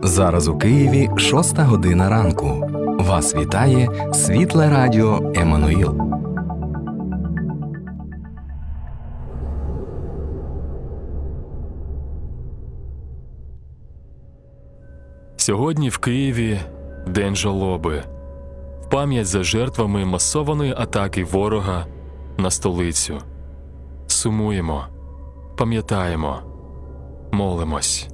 Зараз у Києві 6 година ранку. Вас вітає Світле Радіо Еммануїл. Сьогодні в Києві День жалоби. В пам'ять за жертвами масованої атаки ворога на столицю. Сумуємо, пам'ятаємо, молимось.